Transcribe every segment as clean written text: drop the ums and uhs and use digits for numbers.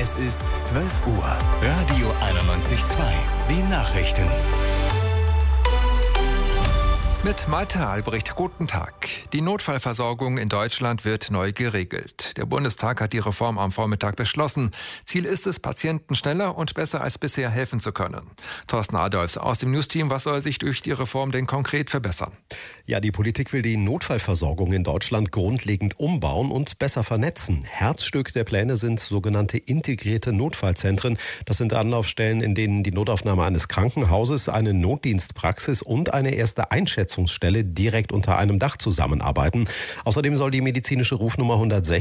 Es ist 12 Uhr. Radio 91.2. Die Nachrichten. Mit Malte Albrecht, guten Tag. Die Notfallversorgung in Deutschland wird neu geregelt. Der Bundestag hat die Reform am Vormittag beschlossen. Ziel ist es, Patienten schneller und besser als bisher helfen zu können. Thorsten Adolfs aus dem News-Team, was soll sich durch die Reform denn konkret verbessern? Ja, die Politik will die Notfallversorgung in Deutschland grundlegend umbauen und besser vernetzen. Herzstück der Pläne sind sogenannte integrierte Notfallzentren. Das sind Anlaufstellen, in denen die Notaufnahme eines Krankenhauses, eine Notdienstpraxis und eine erste Einschätzungsstelle direkt unter einem Dach zusammenarbeiten. Außerdem soll die medizinische Rufnummer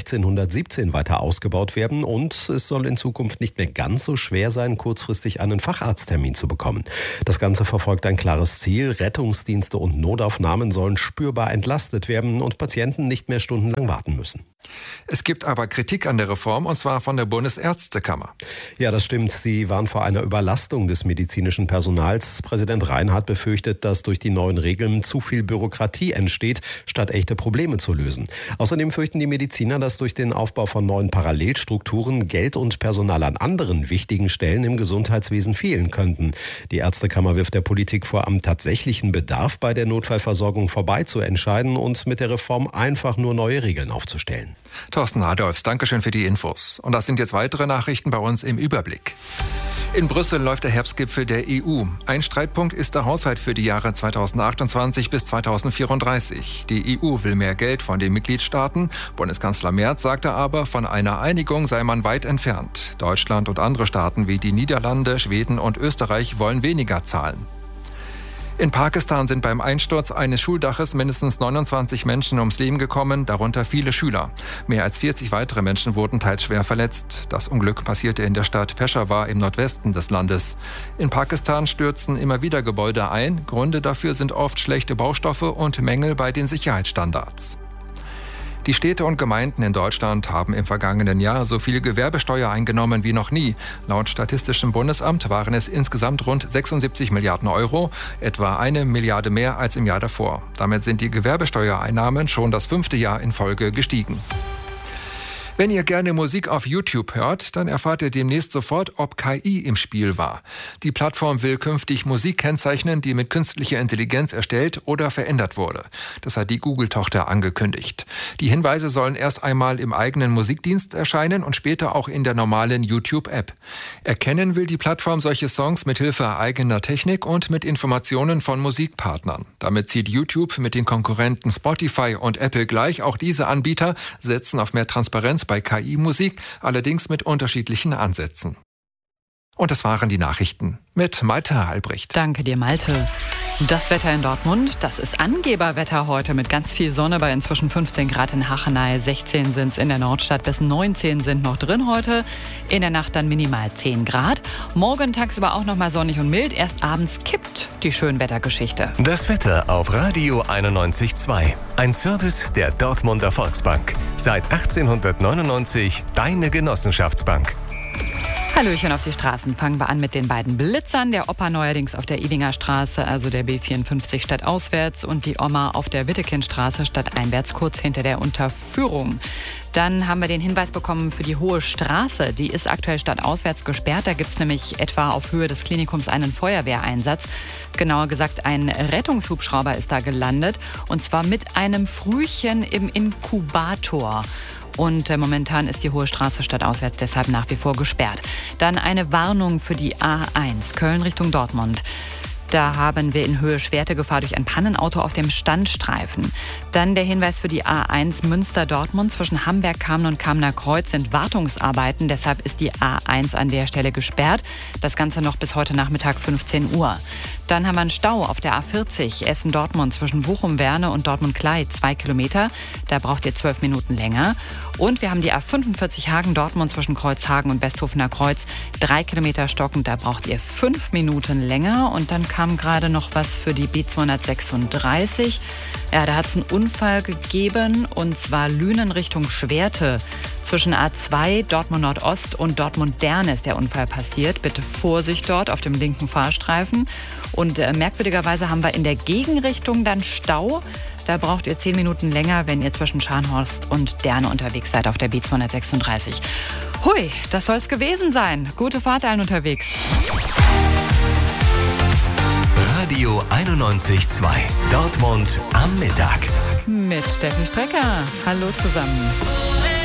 116 weiter ausgebaut werden und es soll in Zukunft nicht mehr ganz so schwer sein, kurzfristig einen Facharzttermin zu bekommen. Das Ganze verfolgt ein klares Ziel. Rettungsdienste und Notaufnahmen sollen spürbar entlastet werden und Patienten nicht mehr stundenlang warten müssen. Es gibt aber Kritik an der Reform, und zwar von der Bundesärztekammer. Ja, das stimmt. Sie warnen vor einer Überlastung des medizinischen Personals. Präsident Reinhardt befürchtet, dass durch die neuen Regeln zu viel Bürokratie entsteht, statt echte Probleme zu lösen. Außerdem fürchten die Mediziner, dass durch den Aufbau von neuen Parallelstrukturen Geld und Personal an anderen wichtigen Stellen im Gesundheitswesen fehlen könnten. Die Ärztekammer wirft der Politik vor, am tatsächlichen Bedarf bei der Notfallversorgung vorbei zu entscheiden und mit der Reform einfach nur neue Regeln aufzustellen. Thorsten Adolfs, Dankeschön für die Infos. Und das sind jetzt weitere Nachrichten bei uns im Überblick. In Brüssel läuft der Herbstgipfel der EU. Ein Streitpunkt ist der Haushalt für die Jahre 2028 bis 2034. Die EU will mehr Geld von den Mitgliedstaaten. Bundeskanzler Merz sagte aber, von einer Einigung sei man weit entfernt. Deutschland und andere Staaten wie die Niederlande, Schweden und Österreich wollen weniger zahlen. In Pakistan sind beim Einsturz eines Schuldaches mindestens 29 Menschen ums Leben gekommen, darunter viele Schüler. Mehr als 40 weitere Menschen wurden teils schwer verletzt. Das Unglück passierte in der Stadt Peshawar im Nordwesten des Landes. In Pakistan stürzen immer wieder Gebäude ein. Gründe dafür sind oft schlechte Baustoffe und Mängel bei den Sicherheitsstandards. Die Städte und Gemeinden in Deutschland haben im vergangenen Jahr so viel Gewerbesteuer eingenommen wie noch nie. Laut Statistischem Bundesamt waren es insgesamt rund 76 Milliarden Euro, etwa 1 Milliarde mehr als im Jahr davor. Damit sind die Gewerbesteuereinnahmen schon das 5. Jahr in Folge gestiegen. Wenn ihr gerne Musik auf YouTube hört, dann erfahrt ihr demnächst sofort, ob KI im Spiel war. Die Plattform will künftig Musik kennzeichnen, die mit künstlicher Intelligenz erstellt oder verändert wurde. Das hat die Google-Tochter angekündigt. Die Hinweise sollen erst einmal im eigenen Musikdienst erscheinen und später auch in der normalen YouTube-App. Erkennen will die Plattform solche Songs mit Hilfe eigener Technik und mit Informationen von Musikpartnern. Damit zieht YouTube mit den Konkurrenten Spotify und Apple gleich. Auch diese Anbieter setzen auf mehr Transparenz bei KI-Musik, allerdings mit unterschiedlichen Ansätzen. Und das waren die Nachrichten mit Malte Albrecht. Danke dir, Malte. Das Wetter in Dortmund, das ist Angeberwetter heute mit ganz viel Sonne bei inzwischen 15 Grad in Hachenay, 16 sind es in der Nordstadt, bis 19 sind noch drin heute. In der Nacht dann minimal 10 Grad. Morgen tagsüber auch noch mal sonnig und mild. Erst abends kippt die Schönwettergeschichte. Das Wetter auf Radio 91.2. Ein Service der Dortmunder Volksbank. Seit 1899 deine Genossenschaftsbank. Hallöchen auf die Straßen. Fangen wir an mit den beiden Blitzern. Der Opa neuerdings auf der Ebinger Straße, also der B54 stadtauswärts, und die Oma auf der Wittekindstraße stadteinwärts, kurz hinter der Unterführung. Dann haben wir den Hinweis bekommen für die Hohe Straße. Die ist aktuell stadtauswärts gesperrt. Da gibt es nämlich etwa auf Höhe des Klinikums einen Feuerwehreinsatz. Genauer gesagt, ein Rettungshubschrauber ist da gelandet. Und zwar mit einem Frühchen im Inkubator. Und momentan ist die Hohe Straße stadtauswärts deshalb nach wie vor gesperrt. Dann eine Warnung für die A1 Köln Richtung Dortmund. Da haben wir in Höhe Schwertegefahr durch ein Pannenauto auf dem Standstreifen. Dann der Hinweis für die A1 Münster-Dortmund. Zwischen Hamberg, Kamen und Kamener Kreuz sind Wartungsarbeiten. Deshalb ist die A1 an der Stelle gesperrt. Das Ganze noch bis heute Nachmittag 15 Uhr. Dann haben wir einen Stau auf der A40 Essen-Dortmund zwischen Bochum-Werne und Dortmund-Klei, 2 Kilometer. Da braucht ihr 12 Minuten länger. Und wir haben die A45 Hagen-Dortmund zwischen Kreuzhagen und Westhofener Kreuz, 3 Kilometer stockend. Da braucht ihr 5 Minuten länger. Und dann kam gerade noch was für die B236. Ja, da hat es einen Unfall gegeben, und zwar Lünen Richtung Schwerte. Zwischen A2 Dortmund Nordost und Dortmund Derne ist der Unfall passiert. Bitte Vorsicht dort auf dem linken Fahrstreifen. Und merkwürdigerweise haben wir in der Gegenrichtung dann Stau. Da braucht ihr 10 Minuten länger, wenn ihr zwischen Scharnhorst und Derne unterwegs seid auf der B236. Hui, das soll's gewesen sein. Gute Fahrt allen unterwegs. Radio 91.2. Dortmund am Mittag. Mit Steffi Strecker. Hallo zusammen.